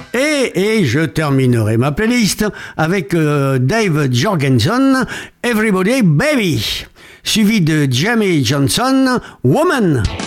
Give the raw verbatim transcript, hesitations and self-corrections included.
Et, et je terminerai ma playlist avec euh, Dave Jorgensen, Everybody Baby, suivi de Jamie Johnson, Woman.